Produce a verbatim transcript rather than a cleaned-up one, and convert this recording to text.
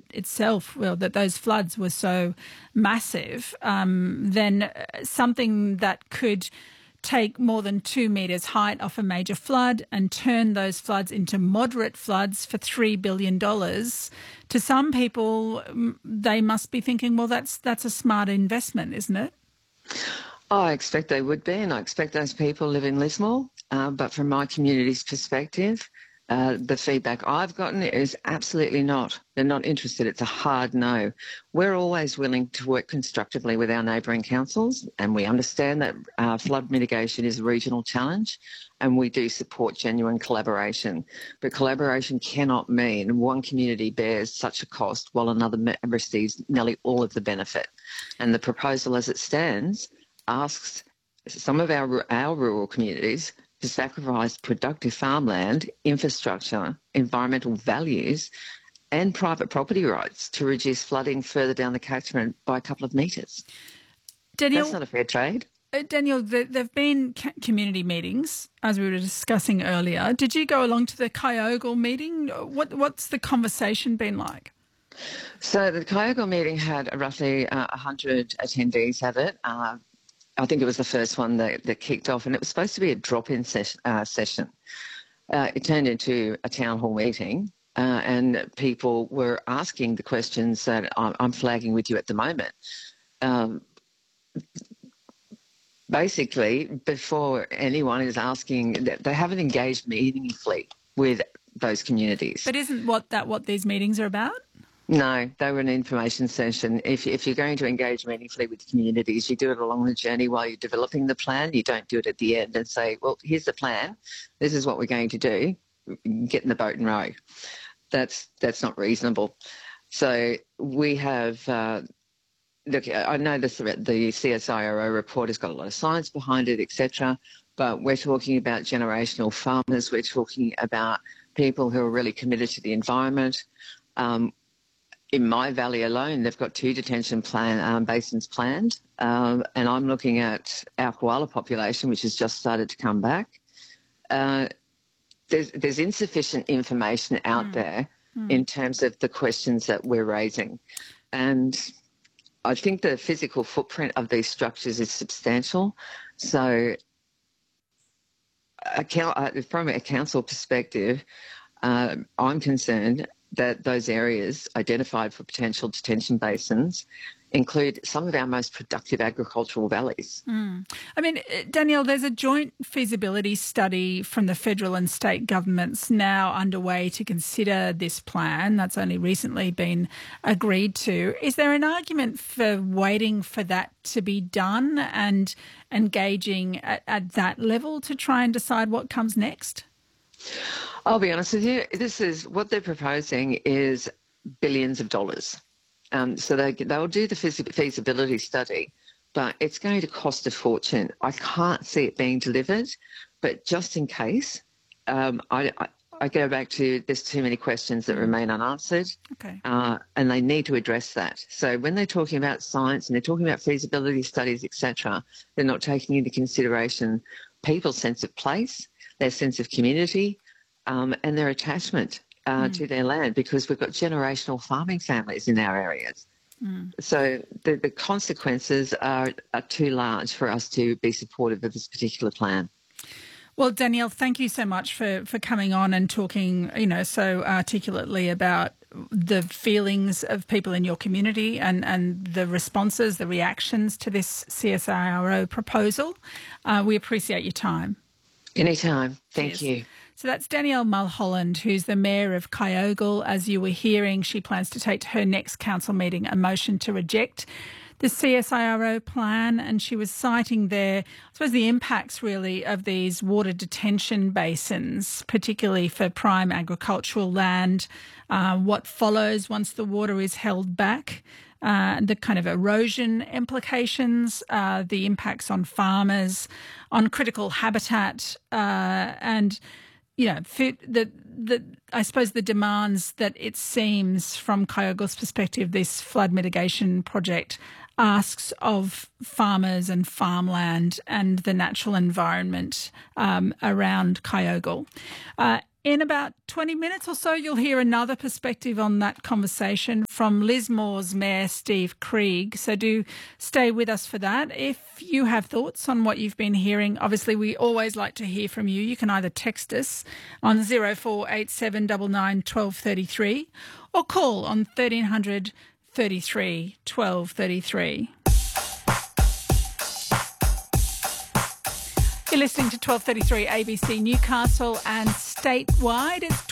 itself, well, that those floods were so massive, um, then something that could take more than two metres height off a major flood and turn those floods into moderate floods for three billion dollars. To some people, they must be thinking, well, that's that's a smart investment, isn't it? Oh, I expect they would be, and I expect those people live in Lismore. Uh, but from my community's perspective, uh, the feedback I've gotten is absolutely not. They're not interested. It's a hard no. We're always willing to work constructively with our neighbouring councils, and we understand that uh, flood mitigation is a regional challenge, and we do support genuine collaboration. But collaboration cannot mean one community bears such a cost while another receives nearly all of the benefit. And the proposal as it stands asks some of our, our rural communities to sacrifice productive farmland, infrastructure, environmental values and private property rights to reduce flooding further down the catchment by a couple of metres. Danielle, That's not a fair trade. Uh, Danielle, there have been community meetings, as we were discussing earlier. Did you go along to the Kyogle meeting? What, what's the conversation been like? So the Kyogle meeting had roughly uh, one hundred attendees at it. Uh, I think it was the first one that, that kicked off, and it was supposed to be a drop-in ses- uh, session. Uh, it turned into a town hall meeting, uh, and people were asking the questions that I'm, I'm flagging with you at the moment. Um, basically, before anyone is asking, they haven't engaged meaningfully with those communities. But isn't what that what these meetings are about? No, they were an information session. If, if you're going to engage meaningfully with communities, you do it along the journey while you're developing the plan. You don't do it at the end and say, well, here's the plan. This is what we're going to do. Get in the boat and row. That's that's not reasonable. So we have, uh, look, I know this, the C S I R O report has got a lot of science behind it, et cetera, but we're talking about generational farmers. We're talking about people who are really committed to the environment. Um, In my valley alone, they've got two detention plan, um, basins planned, um, and I'm looking at our koala population, which has just started to come back. Uh, there's, there's insufficient information out mm. there mm. in terms of the questions that we're raising. And I think the physical footprint of these structures is substantial. So a, from a council perspective, uh, I'm concerned that those areas identified for potential detention basins include some of our most productive agricultural valleys. Mm. I mean, Danielle, there's a joint feasibility study from the federal and state governments now underway to consider this plan. That's only recently been agreed to. Is there an argument for waiting for that to be done and engaging at, at that level to try and decide what comes next? I'll be honest with you, this is what they're proposing is billions of dollars. Um, so they, they'll do the feasibility study, but it's going to cost a fortune. I can't see it being delivered, but just in case, um, I, I, I go back to there's too many questions that remain unanswered, okay. uh, and they need to address that. So when they're talking about science and they're talking about feasibility studies, et cetera, they're not taking into consideration people's sense of place, their sense of community, um, and their attachment uh, mm. to their land, because we've got generational farming families in our areas. Mm. So the, the consequences are, are too large for us to be supportive of this particular plan. Well, Danielle, thank you so much for, for coming on and talking, you know, so articulately about the feelings of people in your community and, and the responses, the reactions to this C S I R O proposal. Uh, we appreciate your time. Anytime. Thank Cheers. you. So that's Danielle Mulholland, who's the Mayor of Kyogle. As you were hearing, she plans to take to her next council meeting a motion to reject the C S I R O plan, and she was citing there, I suppose, the impacts really of these water detention basins, particularly for prime agricultural land, uh, what follows once the water is held back, uh, the kind of erosion implications, uh, the impacts on farmers, on critical habitat, uh, and you know, the the I suppose the demands that it seems from Kyogle's perspective, this flood mitigation project asks of farmers and farmland and the natural environment um, around Kyogle. Uh, In about twenty minutes or so, you'll hear another perspective on that conversation from Lismore's Mayor Steve Krieg. So do stay with us for that. If you have thoughts on what you've been hearing, obviously we always like to hear from you. You can either text us on zero four eight seven nine nine one two three three or call on thirteen hundred thirty-three twelve thirty-three. You're listening to twelve thirty-three A B C Newcastle and statewide. It's